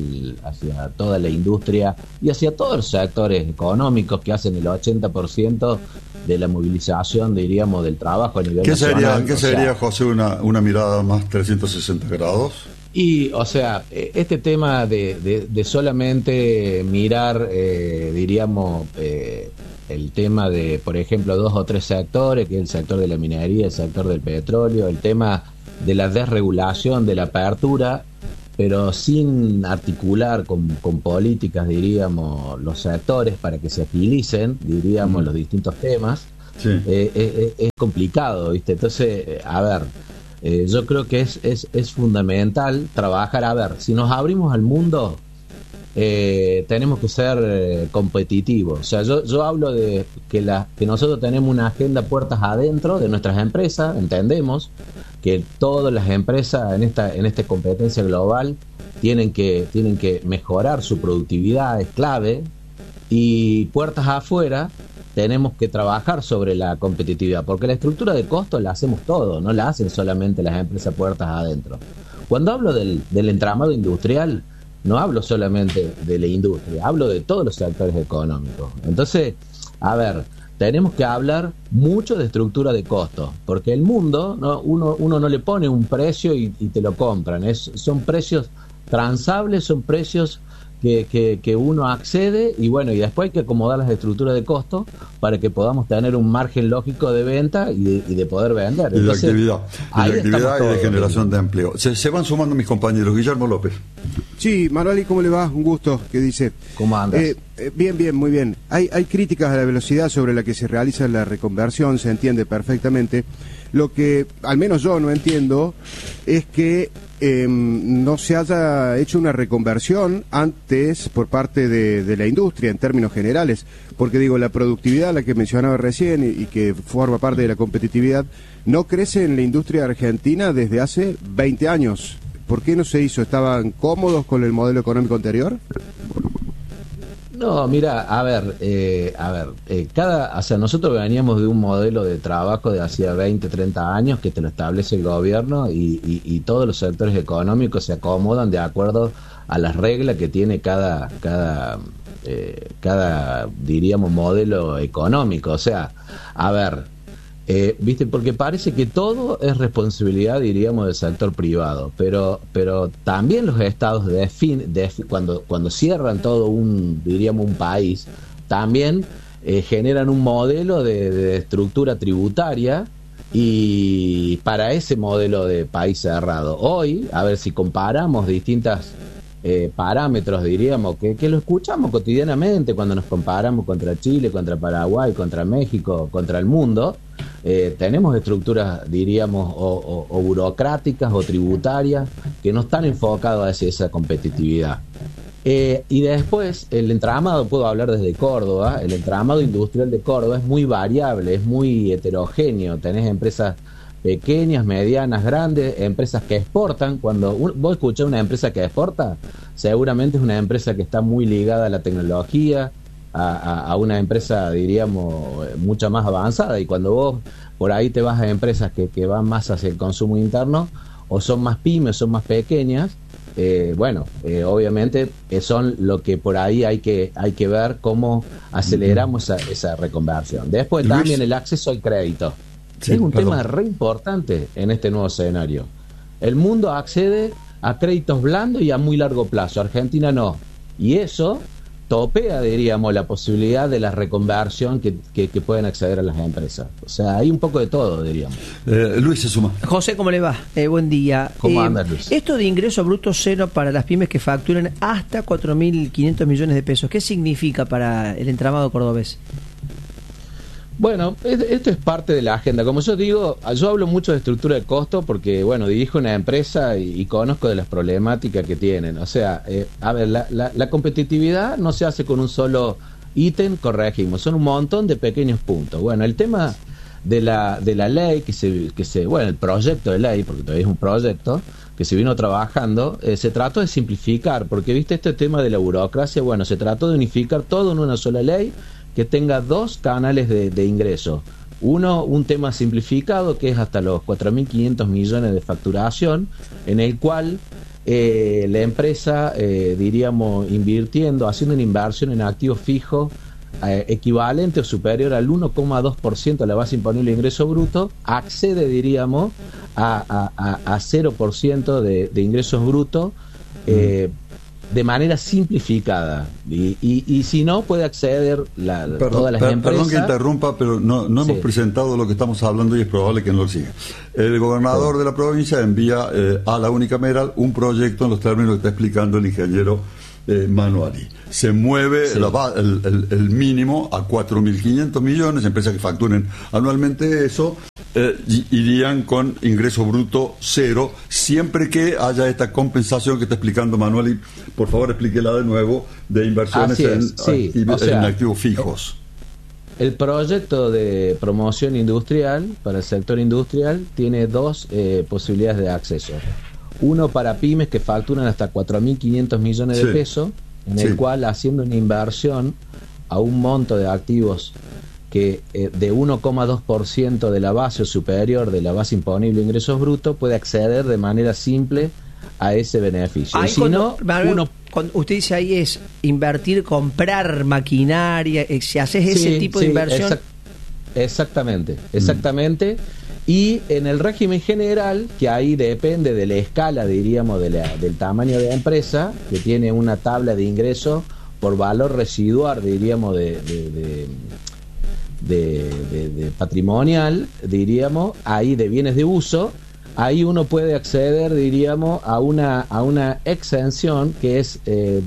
Speaker 2: toda la industria y hacia todos los sectores económicos que hacen el 80% de la movilización, diríamos, del trabajo a nivel nacional.
Speaker 1: ¿Qué sería, José, una mirada más 360 grados?
Speaker 2: Y, o sea, este tema de solamente mirar, diríamos, el tema de, por ejemplo, 2 o 3 sectores, que es el sector de la minería, el sector del petróleo, el tema de la desregulación, de la apertura, pero sin articular con políticas, diríamos, los sectores para que se agilicen, diríamos, los distintos temas, sí. Es complicado, ¿viste? Entonces, a ver, yo creo que es fundamental trabajar. A ver, si nos abrimos al mundo, tenemos que ser competitivos. O sea, yo hablo de que nosotros tenemos una agenda puertas adentro de nuestras empresas. Entendemos que todas las empresas en esta competencia global tienen que mejorar su productividad, es clave, y puertas afuera tenemos que trabajar sobre la competitividad, porque la estructura de costos la hacemos todos, no la hacen solamente las empresas puertas adentro. Cuando hablo del entramado industrial, no hablo solamente de la industria, hablo de todos los sectores económicos. Entonces, a ver, tenemos que hablar mucho de estructura de costos, porque el mundo, ¿no? uno no le pone un precio y te lo compran. Son precios transables, son precios que uno accede y bueno, y después hay que acomodar las estructuras de costo para que podamos tener un margen lógico de venta y de poder vender. Entonces,
Speaker 1: y de actividad y de generación de empleo. Se van sumando mis compañeros. Guillermo López.
Speaker 6: Sí, Manuel, ¿cómo le va? Un gusto. ¿Qué dice?
Speaker 2: ¿Cómo andas?
Speaker 6: Bien, muy bien. Hay críticas a la velocidad sobre la que se realiza la reconversión, se entiende perfectamente. Lo que al menos yo no entiendo es que no se haya hecho una reconversión antes por parte de la industria en términos generales, porque digo, la productividad, la que mencionaba recién y que forma parte de la competitividad, no crece en la industria argentina desde hace 20 años. ¿Por qué no se hizo? ¿Estaban cómodos con el modelo económico anterior?
Speaker 2: No, mira, a ver, o sea, nosotros veníamos de un modelo de trabajo de hacía 20, 30 años que te lo establece el gobierno y todos los sectores económicos se acomodan de acuerdo a las reglas que tiene cada diríamos, modelo económico. O sea, a ver, viste, porque parece que todo es responsabilidad, diríamos, del sector privado, pero también los estados cuando cierran todo un país, también generan un modelo de estructura tributaria y para ese modelo de país cerrado. Hoy, a ver si comparamos distintas parámetros, diríamos, que lo escuchamos cotidianamente cuando nos comparamos contra Chile, contra Paraguay, contra México, contra el mundo. Tenemos estructuras, diríamos, o burocráticas o tributarias que no están enfocadas hacia esa competitividad. Y después, el entramado, puedo hablar desde Córdoba, el entramado industrial de Córdoba es muy variable, es muy heterogéneo. Tenés empresas pequeñas, medianas, grandes, empresas que exportan. Cuando vos escuchás una empresa que exporta, seguramente es una empresa que está muy ligada a la tecnología, a una empresa, diríamos, mucho más avanzada, y cuando vos por ahí te vas a empresas que van más hacia el consumo interno, o son más pymes, son más pequeñas, obviamente son lo que por ahí hay que ver cómo aceleramos esa reconversión. Después Luis, también el acceso al crédito. Sí, es un tema re importante en este nuevo escenario. El mundo accede a créditos blandos y a muy largo plazo, Argentina no. Y eso topea, diríamos, la posibilidad de la reconversión que pueden acceder a las empresas. O sea, hay un poco de todo, diríamos.
Speaker 1: Luis se suma.
Speaker 7: José, ¿cómo le va? Buen día.
Speaker 2: ¿Cómo andas, Luis?
Speaker 7: Esto de ingreso bruto cero para las pymes que facturan hasta 4.500 millones de pesos, ¿qué significa para el entramado cordobés?
Speaker 2: Bueno, esto es parte de la agenda. Como yo digo, yo hablo mucho de estructura de costo porque, bueno, dirijo una empresa y conozco de las problemáticas que tienen. O sea, a ver, la competitividad no se hace con un solo ítem, corregimos, son un montón de pequeños puntos. Bueno, el tema de la ley, bueno, el proyecto de ley, porque todavía es un proyecto que se vino trabajando, se trató de simplificar, porque, viste, este tema de la burocracia, bueno, se trató de unificar todo en una sola ley, que tenga dos canales de ingreso. Uno, un tema simplificado, que es hasta los 4.500 millones de facturación, en el cual la empresa, diríamos, invirtiendo, haciendo una inversión en activos fijos equivalente o superior al 1,2% de la base imponible de ingreso bruto, accede, diríamos, a 0% de ingresos brutos, de manera simplificada, y si no, puede acceder todas las empresas.
Speaker 1: Perdón que interrumpa, pero no hemos presentado lo que estamos hablando y es probable que no lo siga. El gobernador de la provincia envía a la unicameral un proyecto en los términos que está explicando el ingeniero Manuali. Se mueve el mínimo a 4.500 millones, empresas que facturen anualmente eso, irían con ingreso bruto cero, siempre que haya esta compensación que está explicando Manuali. Por favor, explíquela de nuevo, de inversiones en activos fijos.
Speaker 2: El proyecto de promoción industrial para el sector industrial tiene dos posibilidades de acceso. Uno para pymes que facturan hasta 4.500 millones de pesos, en el cual, haciendo una inversión a un monto de activos que de 1,2% de la base o superior de la base imponible de ingresos brutos, puede acceder de manera simple a ese beneficio.
Speaker 7: Ahí, cuando usted dice ahí es invertir, comprar maquinaria, si haces ese tipo de inversión.
Speaker 2: Exactamente. Y en el régimen general, que ahí depende de la escala, diríamos, del tamaño de la empresa, que tiene una tabla de ingreso por valor residual, diríamos, de patrimonial, diríamos, ahí de bienes de uso, ahí uno puede acceder, diríamos, a una exención que es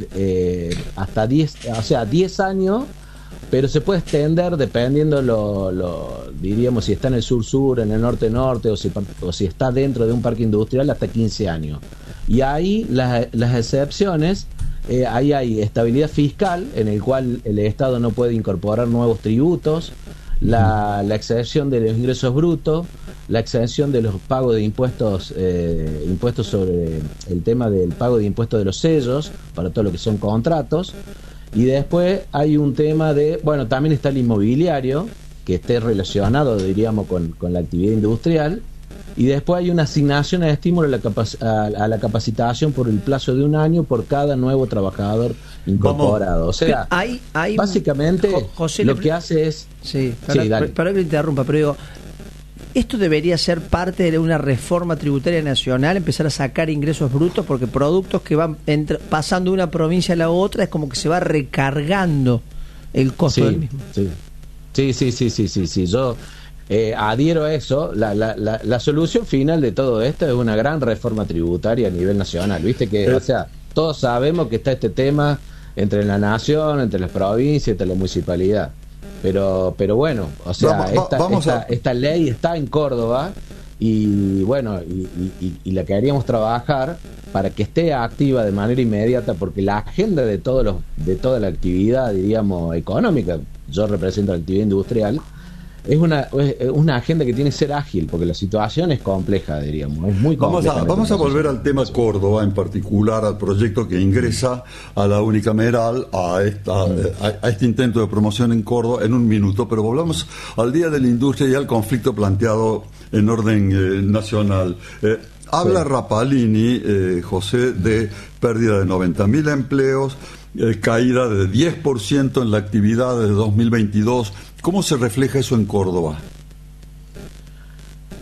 Speaker 2: hasta 10 años, pero se puede extender dependiendo diríamos, si está en el sur-sur, en el norte-norte, o si está dentro de un parque industrial, hasta 15 años. Y ahí las excepciones, ahí hay estabilidad fiscal, en el cual el Estado no puede incorporar nuevos tributos, la exención de los ingresos brutos, la exención de los pagos de impuestos, impuestos sobre el tema del pago de impuestos de los sellos, para todo lo que son contratos. Y después hay un tema bueno, también está el inmobiliario, que esté relacionado, diríamos, con la actividad industrial. Y después hay una asignación de estímulo a la capacitación por el plazo de 1 año por cada nuevo trabajador incorporado. O sea, básicamente José, lo que hace es...
Speaker 7: Perdón que le interrumpa, pero digo, esto debería ser parte de una reforma tributaria nacional, empezar a sacar ingresos brutos, porque productos que van pasando de una provincia a la otra es como que se va recargando el costo del mismo. Sí. Yo adhiero a eso. La solución final de todo esto es una gran reforma tributaria a nivel nacional. Viste que, o sea, todos sabemos que está este tema entre la nación, entre las provincias, entre la municipalidad. Pero bueno, o sea, esta ley está en Córdoba y bueno, y la queríamos trabajar para que esté activa de manera inmediata, porque la agenda de toda la actividad, diríamos, económica, yo represento la actividad industrial, es una agenda que tiene que ser ágil, porque la situación es compleja, diríamos, es muy compleja.
Speaker 1: Vamos a volver al tema Córdoba, en particular al proyecto que ingresa a la unicameral, a este intento de promoción en Córdoba, en un minuto, pero volvamos al Día de la Industria y al conflicto planteado en orden nacional. Habla Rapalini, José, de pérdida de 90.000 empleos, caída de 10% en la actividad de 2022. ¿Cómo se refleja eso en Córdoba?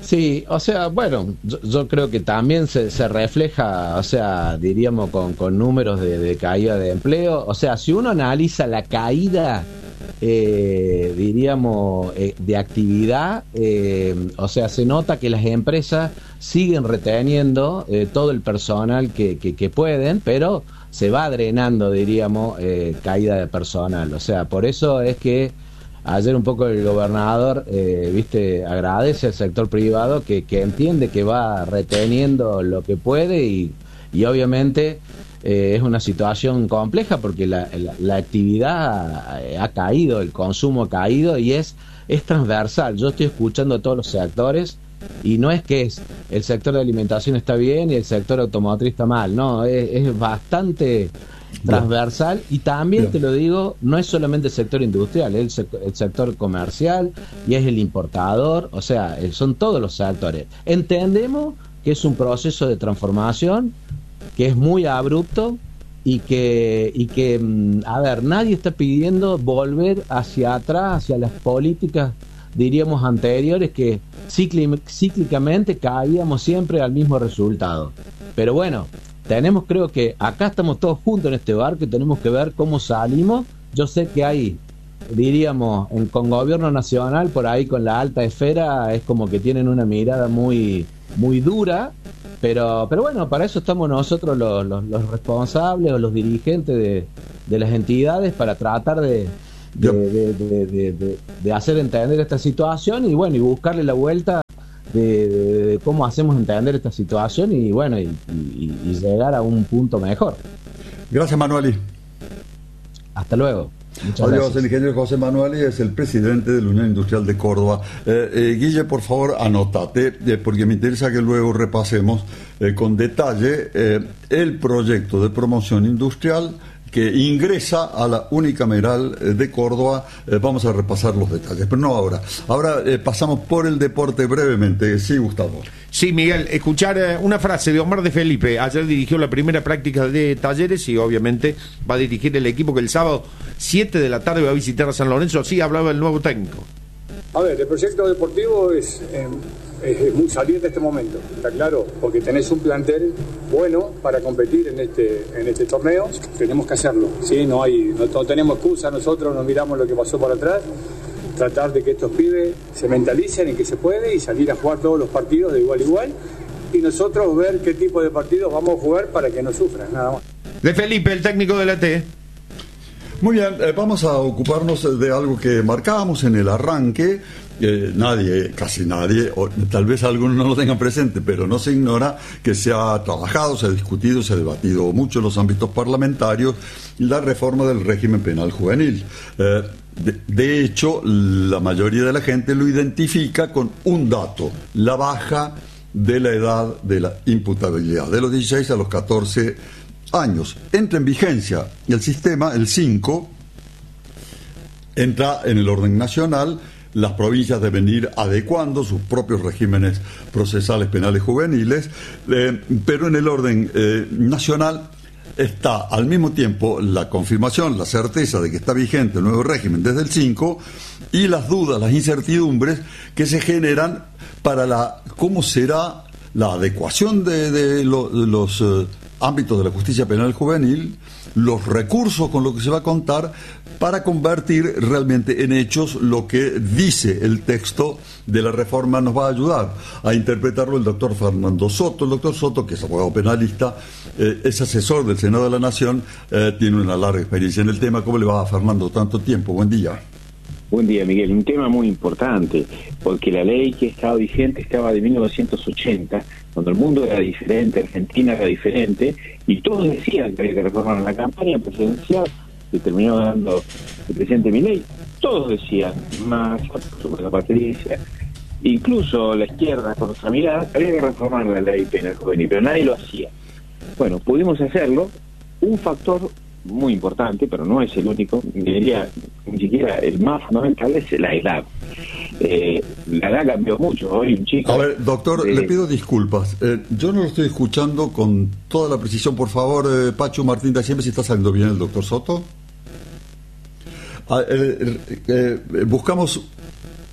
Speaker 2: Sí, o sea, bueno, yo creo que también se refleja, o sea, diríamos con números de caída de empleo. O sea, si uno analiza la caída, diríamos, de actividad, o sea, se nota que las empresas siguen reteniendo todo el personal que pueden, pero se va drenando, diríamos, caída de personal. O sea, por eso es que ayer un poco el gobernador, agradece al sector privado que entiende que va reteniendo lo que puede y obviamente es una situación compleja porque la actividad ha caído, el consumo ha caído y es transversal. Yo estoy escuchando a todos los sectores y no es que el sector de alimentación está bien y el sector automotriz está mal, no, es bastante transversal y también te lo digo, no es solamente el sector industrial, es el sector comercial y es el importador, o sea, son todos los sectores. Entendemos que es un proceso de transformación que es muy abrupto y que a ver, nadie está pidiendo volver hacia atrás, hacia las políticas, diríamos, anteriores, que cíclicamente caíamos siempre al mismo resultado. Pero bueno, creo que acá estamos todos juntos en este barco y tenemos que ver cómo salimos. Yo sé que hay, diríamos, con gobierno nacional, por ahí con la alta esfera, es como que tienen una mirada muy, muy dura, pero bueno, para eso estamos nosotros los responsables o los dirigentes de las entidades para tratar de hacer entender esta situación y bueno, y buscarle la vuelta de cómo hacemos entender esta situación y bueno, y llegar a un punto mejor.
Speaker 1: Gracias, Manueli.
Speaker 2: Hasta luego. Muchas
Speaker 1: Adiós.
Speaker 2: gracias.
Speaker 1: El ingeniero José Manueli es el presidente de la Unión Industrial de Córdoba. Guille, por favor, anótate, porque me interesa que luego repasemos con detalle el proyecto de promoción industrial que ingresa a la unicameral de Córdoba. Vamos a repasar los detalles, pero no ahora. Ahora pasamos por el deporte brevemente. Sí, Gustavo.
Speaker 3: Sí, Miguel, escuchar una frase de Omar de Felipe. Ayer dirigió la primera práctica de Talleres y obviamente va a dirigir el equipo que el sábado 7 de la tarde va a visitar a San Lorenzo. Así hablaba el nuevo técnico.
Speaker 8: A ver, el proyecto deportivo es muy saliente en este momento, está claro, porque tenés un plantel bueno para competir en este torneo. Tenemos que hacerlo, ¿sí? No tenemos excusa, nosotros nos miramos lo que pasó por atrás, tratar de que estos pibes se mentalicen en que se puede y salir a jugar todos los partidos de igual a igual y nosotros ver qué tipo de partidos vamos a jugar para que no sufran, nada más.
Speaker 3: De Felipe, el técnico de la T.
Speaker 1: Muy bien, vamos a ocuparnos de algo que marcábamos en el arranque. Casi nadie, o tal vez algunos no lo tengan presente, pero no se ignora que se ha trabajado, se ha discutido, se ha debatido mucho en los ámbitos parlamentarios la reforma del régimen penal juvenil. De hecho, la mayoría de la gente lo identifica con un dato: la baja de la edad de la imputabilidad, de los 16 a los 14 años. Entra en vigencia el sistema, el 5, entra en el orden nacional. Las provincias deben ir adecuando sus propios regímenes procesales penales juveniles, pero en el orden nacional está al mismo tiempo la confirmación, la certeza de que está vigente el nuevo régimen desde el 5 y las dudas, las incertidumbres que se generan para cómo será la adecuación de los ámbitos de la justicia penal juvenil, los recursos con los que se va a contar para convertir realmente en hechos lo que dice el texto de la reforma. Nos va a ayudar a interpretarlo el doctor Fernando Soto. El doctor Soto, que es abogado penalista, es asesor del Senado de la Nación, tiene una larga experiencia en el tema. ¿Cómo le va a Fernando tanto tiempo? Buen día.
Speaker 10: Buen día, Miguel. Un tema muy importante, porque la ley que estaba vigente estaba de 1980, cuando el mundo era diferente, Argentina era diferente, y todos decían que había que reformar la campaña presidencial, que terminó ganando el presidente Milei. Todos decían, más la Patricia, incluso la izquierda, con nuestra mirada, había que reformar la ley penal juvenil, pero nadie lo hacía. Bueno, pudimos hacerlo. Un factor muy importante, pero no es el único, diría, ni siquiera el más fundamental, es la edad. La edad cambió mucho. Hoy un chico...
Speaker 1: A ver, doctor, le pido disculpas. Yo no lo estoy escuchando con toda la precisión. Por favor, Pacho Martín de siempre, si está saliendo bien el doctor Soto. Buscamos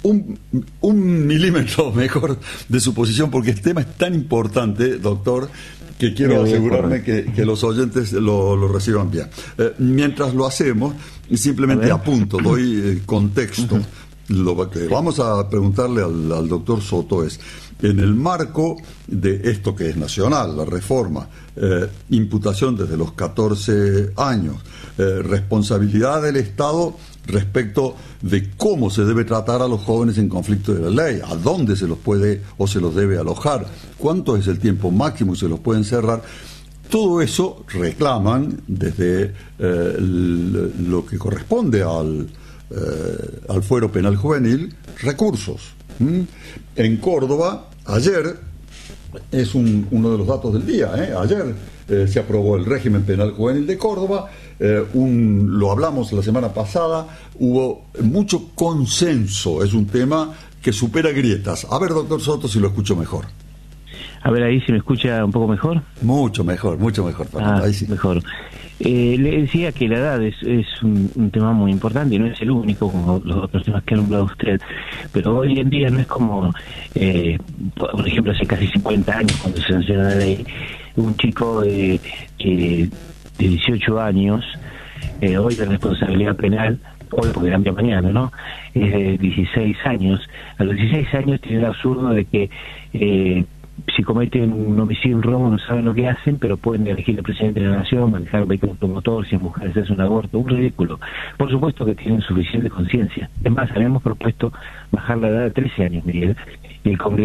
Speaker 1: un milímetro mejor de su posición, porque este tema es tan importante, doctor, que quiero asegurarme que los oyentes lo reciban bien. Mientras lo hacemos, simplemente apunto, doy contexto. Lo que vamos a preguntarle al doctor Soto es, en el marco de esto que es nacional, la reforma, imputación desde los 14 años, responsabilidad del Estado respecto de cómo se debe tratar a los jóvenes en conflicto de la ley, a dónde se los puede o se los debe alojar, cuánto es el tiempo máximo y se los puede encerrar. Todo eso reclaman desde lo que corresponde al fuero penal juvenil, recursos. En Córdoba, ayer, es uno de los datos del día, ayer se aprobó el régimen penal juvenil de Córdoba, lo hablamos la semana pasada, hubo mucho consenso, es un tema que supera grietas. A ver, doctor Soto, si lo escucho mejor.
Speaker 10: A ver, ahí se me escucha un poco mejor.
Speaker 1: Mucho mejor, ahí sí.
Speaker 10: Mejor. Le decía que la edad es un tema muy importante y no es el único, como los otros temas que ha nombrado usted, pero hoy en día no es como, por ejemplo, hace casi 50 años cuando se sancionó la ley, un chico de 18 años, hoy la responsabilidad penal, hoy porque cambia mañana, ¿no? Es de 16 años. A los 16 años tiene el absurdo de que si cometen un homicidio, un robo, no saben lo que hacen, pero pueden elegir el presidente de la nación, manejar un vehículo automotor, si es mujer se hace un aborto, un ridículo. Por supuesto que tienen suficiente conciencia. Es más, habíamos propuesto bajar la edad a 13 años, Miguel, y el Congreso